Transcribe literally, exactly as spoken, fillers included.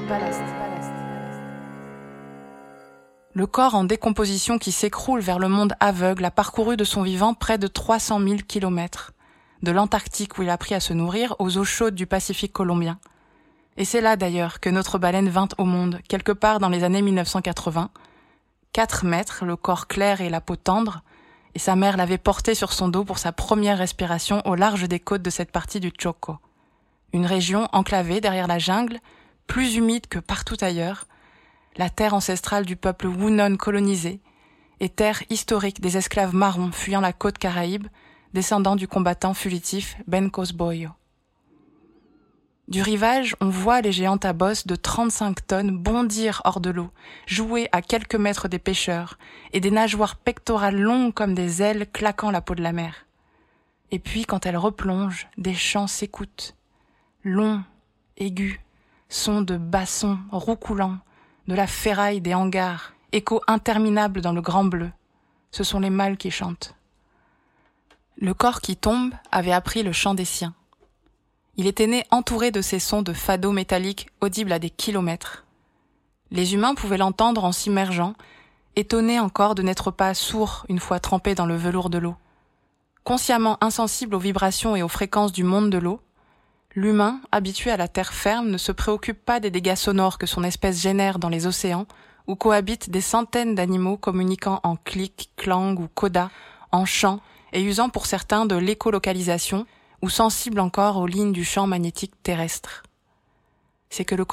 Ballast. Le corps en décomposition qui s'écroule vers le monde aveugle a parcouru de son vivant près de trois cent mille kilomètres, de l'Antarctique où il a appris à se nourrir aux eaux chaudes du Pacifique colombien. Et c'est là d'ailleurs que notre baleine vint au monde, quelque part dans les années mille neuf cent quatre-vingts. Quatre mètres, le corps clair et la peau tendre, et sa mère l'avait porté sur son dos pour sa première respiration au large des côtes de cette partie du Choco. Une région enclavée derrière la jungle, plus humide que partout ailleurs, la terre ancestrale du peuple Wunon colonisé, et terre historique des esclaves marrons fuyant la côte Caraïbe, descendants du combattant fugitif Ben Cosboyo. Du rivage, on voit les géantes à bosse de trente-cinq tonnes bondir hors de l'eau, jouer à quelques mètres des pêcheurs, et des nageoires pectorales longues comme des ailes claquant la peau de la mer. Et puis, quand elles replongent, des chants s'écoutent, longs, aigus, sons de bassons roucoulants, de la ferraille des hangars, échos interminables dans le grand bleu. Ce sont les mâles qui chantent. Le corps qui tombe avait appris le chant des siens. Il était né entouré de ces sons de fado métalliques audibles à des kilomètres. Les humains pouvaient l'entendre en s'immergeant, étonnés encore de n'être pas sourds une fois trempés dans le velours de l'eau. Consciemment insensible aux vibrations et aux fréquences du monde de l'eau, l'humain, habitué à la terre ferme, ne se préoccupe pas des dégâts sonores que son espèce génère dans les océans, où cohabitent des centaines d'animaux communiquant en clic, clang ou coda, en chant et usant pour certains de l'écolocalisation, ou sensibles encore aux lignes du champ magnétique terrestre. C'est que le